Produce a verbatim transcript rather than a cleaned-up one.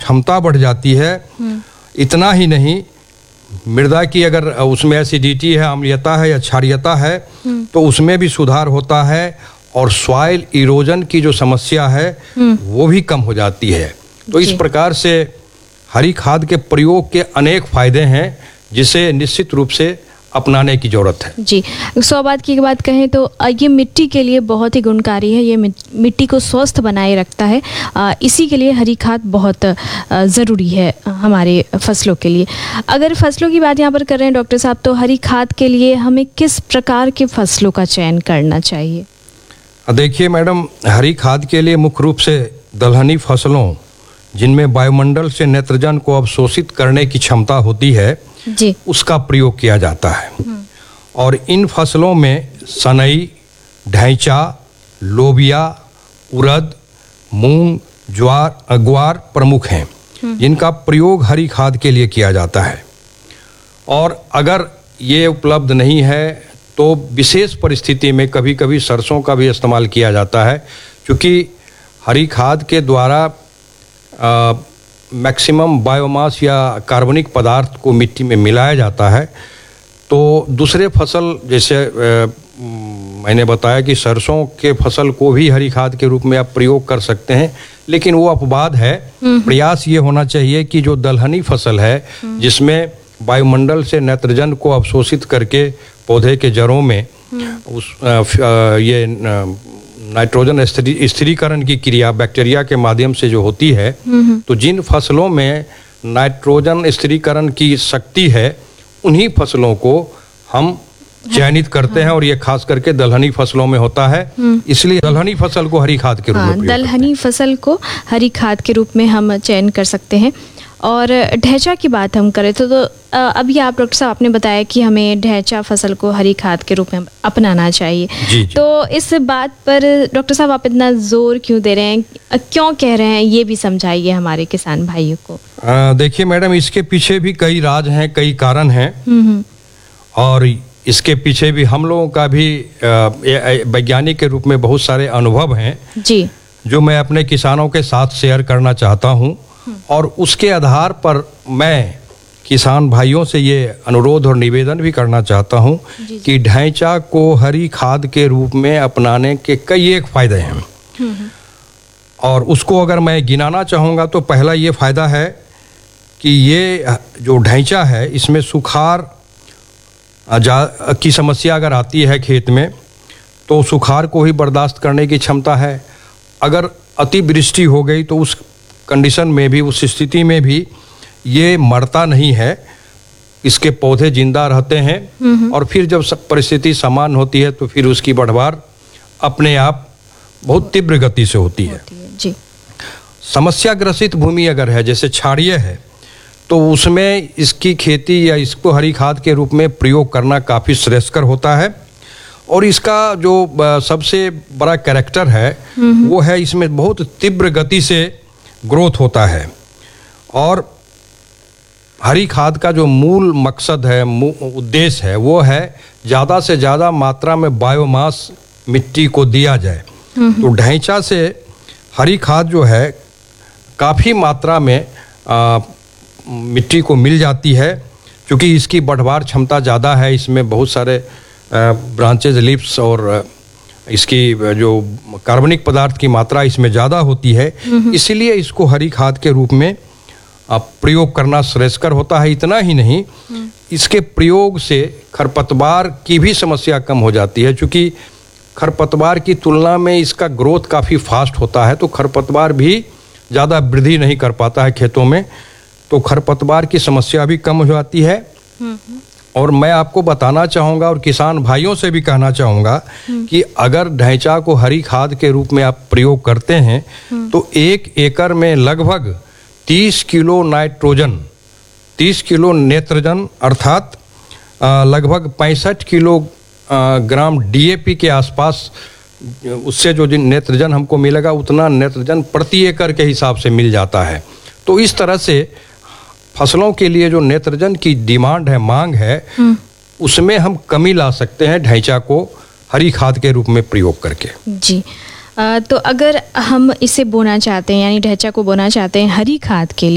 क्षमता बढ़ जाती है। इतना ही नहीं, मृदा की अगर उसमें एसिडिटी है, अम्लीयता है या क्षारीयता है तो उसमें भी सुधार होता है और सॉइल इरोजन की जो समस्या है वो भी कम हो जाती है। तो इस प्रकार से हरी खाद के प्रयोग के अनेक फायदे हैं जिसे निश्चित रूप से अपनाने की जरूरत है। जी, सौ बात की बात कहें तो ये मिट्टी के लिए बहुत ही गुणकारी है, ये मिट्टी को स्वस्थ बनाए रखता है। इसी के लिए हरी खाद बहुत ज़रूरी है हमारे फसलों के लिए। अगर फसलों की बात यहाँ पर कर रहे हैं डॉक्टर साहब, तो हरी खाद के लिए हमें किस प्रकार के फसलों का चयन करना चाहिए? देखिए मैडम, हरी खाद के लिए मुख्य रूप से दलहनी फसलों जिनमें वायुमंडल से नाइट्रोजन को अवशोषित करने की क्षमता होती है जी, उसका प्रयोग किया जाता है। और इन फसलों में सनई, ढैंचा, लोबिया, उड़द, मूंग, ज्वार ग्वार प्रमुख हैं जिनका प्रयोग हरी खाद के लिए किया जाता है। और अगर ये उपलब्ध नहीं है तो विशेष परिस्थिति में कभी कभी सरसों का भी इस्तेमाल किया जाता है, क्योंकि हरी खाद के द्वारा मैक्सिमम बायोमास या कार्बनिक पदार्थ को मिट्टी में मिलाया जाता है। तो दूसरे फसल जैसे आ, मैंने बताया कि सरसों के फसल को भी हरी खाद के रूप में आप प्रयोग कर सकते हैं, लेकिन वो अपवाद है। प्रयास ये होना चाहिए कि जो दलहनी फसल है जिसमें वायुमंडल से नाइट्रोजन को अवशोषित करके पौधे के जड़ों में उस आ, आ, ये आ, नाइट्रोजन स्थिरीकरण की क्रिया बैक्टीरिया के माध्यम से जो होती है, तो जिन फसलों में नाइट्रोजन स्थिरीकरण की शक्ति है उन्हीं फसलों को हम चयनित करते हैं और ये खास करके दलहनी फसलों में होता है। इसलिए दलहनी फसल को हरी खाद के रूप में दलहनी फसल को हरी खाद के रूप में हम चयन कर सकते हैं। और ढैंचा की बात हम करें तो, तो अभी आप डॉक्टर साहब आपने बताया कि हमें ढैंचा फसल को हरी खाद के रूप में अपनाना चाहिए। जी, जी। तो इस बात पर डॉक्टर साहब आप इतना जोर क्यों दे रहे हैं, क्यों कह रहे हैं, ये भी समझाइए हमारे किसान भाइयों को। देखिए मैडम, इसके पीछे भी कई राज हैं, कई कारण हैं और इसके पीछे भी हम लोगों का भी वैज्ञानिक के रूप में बहुत सारे अनुभव हैं जी, जो मैं अपने किसानों के साथ शेयर करना चाहता हूँ। और उसके आधार पर मैं किसान भाइयों से ये अनुरोध और निवेदन भी करना चाहता हूँ कि ढैंचा को हरी खाद के रूप में अपनाने के कई एक फायदे हैं। और उसको अगर मैं गिनाना चाहूँगा तो पहला ये फायदा है कि ये जो ढैंचा है इसमें सुखाड़ की समस्या अगर आती है खेत में तो सुखाड़ को ही बर्दाश्त करने की क्षमता है। अगर अतिवृष्टि हो गई तो उस कंडीशन में भी, उस स्थिति में भी ये मरता नहीं है, इसके पौधे जिंदा रहते हैं और फिर जब परिस्थिति समान होती है तो फिर उसकी बढ़वार अपने आप बहुत तीव्र गति से होती है, होती है जी। समस्या ग्रसित भूमि अगर है, जैसे क्षारीय है, तो उसमें इसकी खेती या इसको हरी खाद के रूप में प्रयोग करना काफ़ी श्रेयस्कर होता है। और इसका जो सबसे बड़ा कैरेक्टर है वो है इसमें बहुत तीव्र गति से ग्रोथ होता है। और हरी खाद का जो मूल मकसद है, उद्देश्य है, वो है ज़्यादा से ज़्यादा मात्रा में बायोमास मिट्टी को दिया जाए। तो ढैंचा से हरी खाद जो है काफ़ी मात्रा में आ, मिट्टी को मिल जाती है, क्योंकि इसकी बढ़वार क्षमता ज़्यादा है। इसमें बहुत सारे ब्रांचेज, लीव्स और इसकी जो कार्बनिक पदार्थ की मात्रा इसमें ज़्यादा होती है, इसीलिए इसको हरी खाद के रूप में प्रयोग करना श्रेयस्कर होता है। इतना ही नहीं, इसके प्रयोग से खरपतवार की भी समस्या कम हो जाती है, क्योंकि खरपतवार की तुलना में इसका ग्रोथ काफ़ी फास्ट होता है, तो खरपतवार भी ज़्यादा वृद्धि नहीं कर पाता है खेतों में, तो खरपतवार की समस्या भी कम हो जाती है। और मैं आपको बताना चाहूँगा और किसान भाइयों से भी कहना चाहूँगा कि अगर ढैंचा को हरी खाद के रूप में आप प्रयोग करते हैं तो एक एकड़ में लगभग तीस किलो नाइट्रोजन, तीस किलो नाइट्रोजन अर्थात लगभग पैंसठ किलो ग्राम डीएपी के आसपास, उससे जो नाइट्रोजन हमको मिलेगा उतना नाइट्रोजन प्रति एकड़ के हिसाब से मिल जाता है। तो इस तरह से फसलों के लिए जो नाइट्रोजन की डिमांड है, मांग है, उसमें हम कमी ला सकते हैं ढैंचा को हरी खाद के रूप में प्रयोग करके। जी, आ, तो अगर हम इसे बोना चाहते हैं, यानी ढैंचा को बोना चाहते हैं हरी खाद के लिए,